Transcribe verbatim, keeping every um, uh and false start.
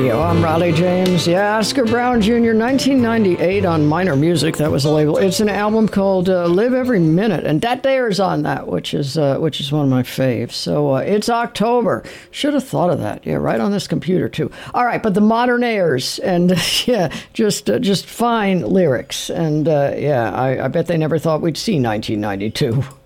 Radio. I'm Riley James. Yeah, Oscar Brown Junior, nineteen ninety-eight on Minor Music. That was the label. It's an album called uh, Live Every Minute, and Dat Dare's on that, which is uh, which is one of my faves. So uh, it's October. Should have thought of that. Yeah, right on this computer too. All right, but the Modernaires, and yeah, just uh, just fine lyrics, and uh, yeah, I, I bet they never thought we'd see nineteen ninety-two.